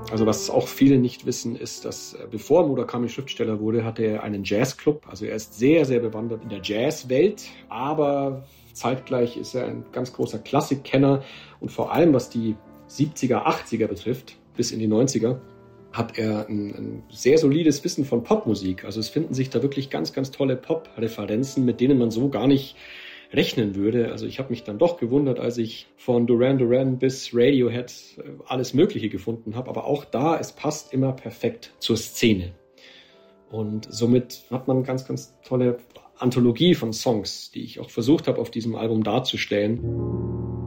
Also was auch viele nicht wissen, ist, dass bevor Murakami Schriftsteller wurde, hatte er einen Jazzclub. Also er ist sehr, sehr bewandert in der Jazzwelt, aber zeitgleich ist er ein ganz großer Klassikkenner und vor allem, was die 70er, 80er betrifft, bis in die 90er, hat er ein sehr solides Wissen von Popmusik. Also es finden sich da wirklich ganz, ganz tolle Pop-Referenzen, mit denen man so gar nicht rechnen würde. Also ich habe mich dann doch gewundert, als ich von Duran Duran bis Radiohead alles Mögliche gefunden habe. Aber auch da, es passt immer perfekt zur Szene. Und somit hat man eine ganz, ganz tolle Anthologie von Songs, die ich auch versucht habe, auf diesem Album darzustellen.